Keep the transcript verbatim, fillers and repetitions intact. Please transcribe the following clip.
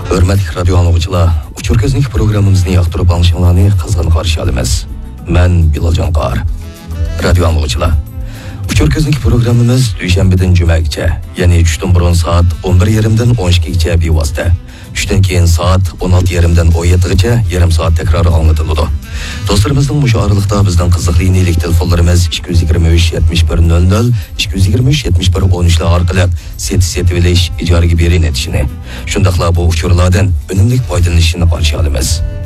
Hörmetli radyo anlıqçılar, Uçur Gözlük programımızını yaktırıp alışınlarını kızgın karşı alımız. Ben Bilal Canqar. Radyo anlıqçılar. Uçur Gözlük programımız Düşenbeden Cümeykice, yani üçten burun saat on bir yarımdan on ikigacha bir vasıta. üçten keyin saat on altı yarımdan on yedigacha yarım saat tekrar anlatıldı. Dostlarımızın bu aralıkta bizden kızıqlı inelik telefonlarımız iki yüz yigirma üç yetmiş bir nol nol, iki yüz yigirma üç yetmiş bir on üçler arkalı seti seti biliş icari gibi yerin etişini. Şundaqla bu uçurlardan önümlük faydalanışını karşı alımız.